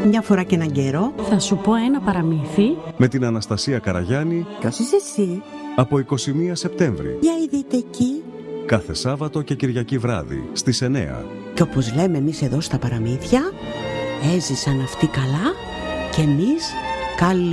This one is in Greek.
Μια φορά και έναν καιρό θα σου πω ένα παραμύθι με την Αναστασία Καραγιάννη. Ποιος είσαι εσύ? Από 21 Σεπτέμβρη. Για είδετε εκεί. Κάθε Σάββατο και Κυριακή βράδυ στις 9. Και όπως λέμε εμείς εδώ στα παραμύθια, έζησαν αυτοί καλά και εμείς καλή.